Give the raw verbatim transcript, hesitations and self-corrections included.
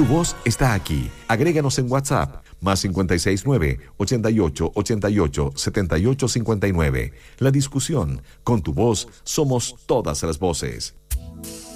Tu voz está aquí. Agréganos en WhatsApp. Más cincuenta y seis nueve, ochenta y ocho, ochenta y ocho, setenta y ocho cincuenta y nueve. La discusión. Con tu voz somos todas las voces.